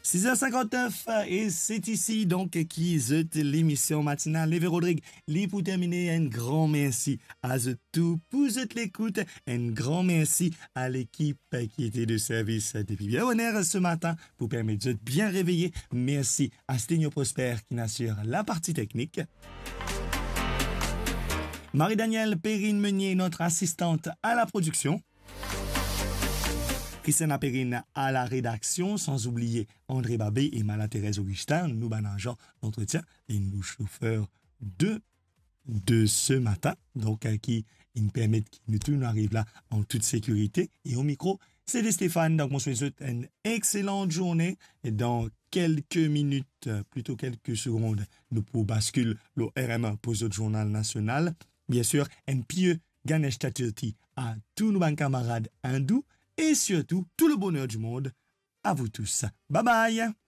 6h59 et c'est ici donc qui est l'émission matinale. Lévé Rodrigue, pour terminer, un grand merci à tout pour l'écoute. Un grand merci à l'équipe qui était de service depuis bien honneur ce matin pour permettre de bien réveiller. Merci à Sténio Prosper qui assure la partie technique. Marie-Danielle Perrine-Meunier, notre assistante à la production. Christiana Perrine à la rédaction, sans oublier André Babé et Mala-Thérèse Augustin, nous banageons d'entretien et nous chauffeurs de ce matin, donc qui nous permettent que nous tous arrivons là en toute sécurité. Et au micro, c'est Stéphane, donc je vous souhaite une excellente journée et dans quelques minutes, plutôt quelques secondes, nous pourrons basculer le RMA pour le journal national. Bien sûr, un pieux Ganesh Chaturthi à tous nos camarades hindous et surtout tout le bonheur du monde à vous tous. Bye bye!